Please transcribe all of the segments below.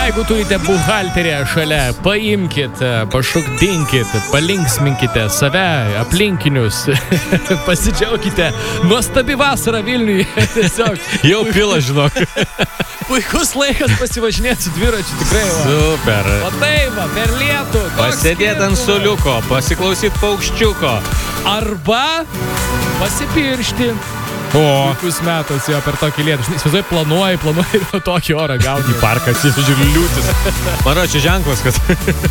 Jeigu turite buhalterę šalia, paimkit, pašokdinkit, palinksminkite save, aplinkinius, pasidžiaukite. Nuostabi vasara Vilniuje. Tiesiog. Jau pila, žinok. Puikus laikas pasivažinėti su dviračiu, tikrai. Va. Super. O taip, va, per lietų. Pasėdėt ant suoliuko, pasiklausyt paukščiuko. Arba pasipiršti. Puikus metas jo per tokį lietų. Įsivaizduoju, planuoju ir tokį orą gauni. Į parką atsižiūrį liūtis. Mano, čia ženklas, kad...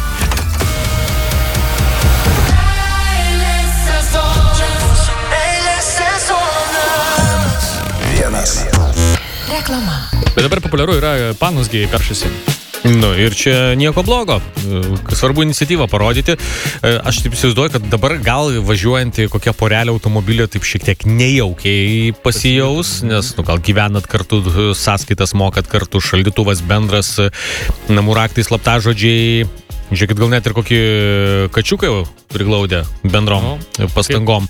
Reklama. Bet dabar populiaru yra panusgiai peršasi. Nu, ir čia nieko blogo. Svarbu iniciatyvą parodyti. Aš taip įsivaizduoju, kad dabar gal važiuojantį kokią porelę automobilį taip šiek tiek nejaukiai pasijaus, nes gal gyvenat kartu, sąskaitas mokat kartu, šaldytuvas bendras, namų raktai, slaptažodžiai. Žiūrėkit, gal net ir kokį kačiuką jau priglaudę bendrom pastangom.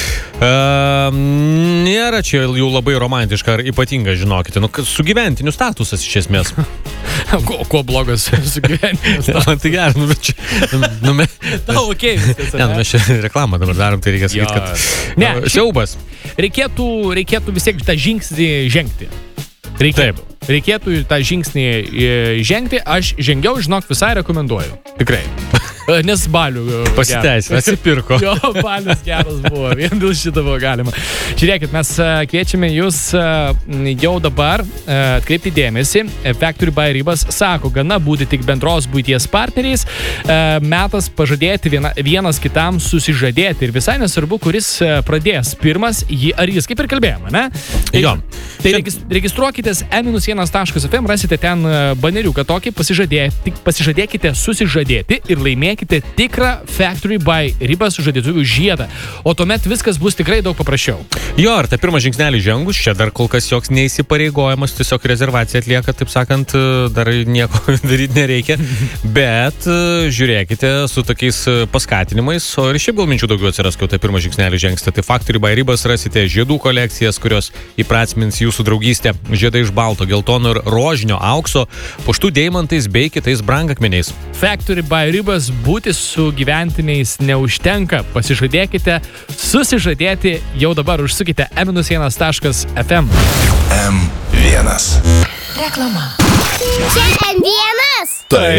Nėra čia jau labai romantiška ar ypatinga, žinokite. Nu, sugyventinių statusas iš esmės. Kuo blogas sugyventinių statusas? Tai gerai, nu, bet čia... Tau, okei. Ne, mes čia reklamą dabar darom, tai reikia sakyti, kad... Ne, siaubas. Reikėtų vis tiek tą žingsnį žengti. Taip. Reikėtų tą žingsnį žengti. Aš žengiau, žinok, visai rekomenduoju. Tikrai. Nes balių pasiteisino, atsipirko. Jo, balius geras buvo. Vien dėl šito buvo galima. Žiūrėkit, mes kviečiame jūs jau dabar atkreipti dėmesį. Factory by Ribas sako, gana būti tik bendros buities partneriais. Metas pažadėti vienas kitam susižadėti. Ir visai nesvarbu, kuris pradės pirmas, jį ar jis, kaip ir kalbėjome, ne? Jo. Tai registruokitės n-1.fm, rasite ten baneriuką tokį, pasižadėkite susižadėti ir laimėkite tikrą Factory by Ribas sužadėtuvių žiedą. O tuomet viskas bus tikrai daug paprasčiau. Jo, ar tą pirmą žingsnelį žengus, čia dar kol kas joks neįsipareigojimas, tiesiog rezervaciją atlieka, taip sakant, dar nieko daryti nereikia. Bet žiūrėkite su tokiais paskatinimais, o ir šiaip gal minčių daugiau atsiras, kai tą pirmą žingsnelį žengsite. Tai Factory by Ribas rasite žiedų kolekcijas, kurios įprasmins jūsų draugystę. Žiedai iš balto, geltono ir rožinio, aukso, puštų deimantais bei kitais brangakmeniais. Factory by Ribas būti su gyventiniais neužtenka. Pasižadėkite susižadėti jau dabar. Užsukite m-1.fm. M1. Reklama. Čia M1. Tai